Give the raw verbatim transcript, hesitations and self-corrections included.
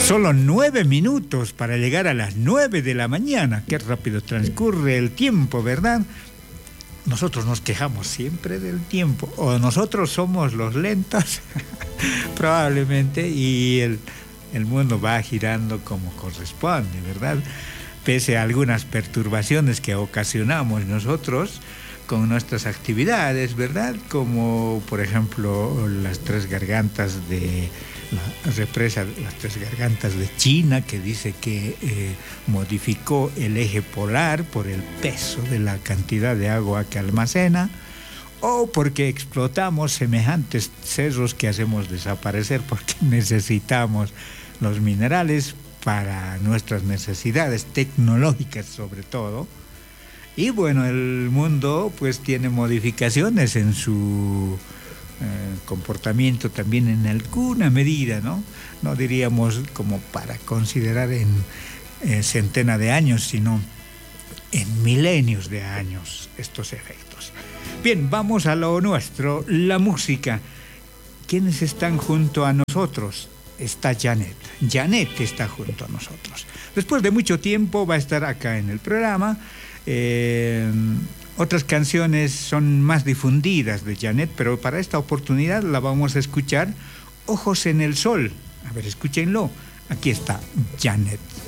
Solo nueve minutos para llegar a las nueve de la mañana. Qué rápido transcurre el tiempo, ¿verdad? Nosotros nos quejamos siempre del tiempo, o nosotros somos los lentos, probablemente, y el, el mundo va girando como corresponde, ¿verdad? Pese a algunas perturbaciones que ocasionamos nosotros con nuestras actividades, ¿verdad? Como, por ejemplo, las tres gargantas de la represa, las tres gargantas de China, que dice que eh, modificó el eje polar por el peso de la cantidad de agua que almacena, o porque explotamos semejantes cerros que hacemos desaparecer porque necesitamos los minerales para nuestras necesidades tecnológicas sobre todo. Y bueno, el mundo pues tiene modificaciones en su eh, comportamiento también en alguna medida, ¿no? No diríamos como para considerar en eh, centenas de años, sino en milenios de años estos efectos. Bien, vamos a lo nuestro, la música. ¿Quiénes están junto a nosotros? Está Janet. Janet está junto a nosotros. Después de mucho tiempo va a estar acá en el programa. Eh, otras canciones son más difundidas de Janet, pero para esta oportunidad la vamos a escuchar. Ojos en el sol. A ver, escúchenlo. Aquí está Janet.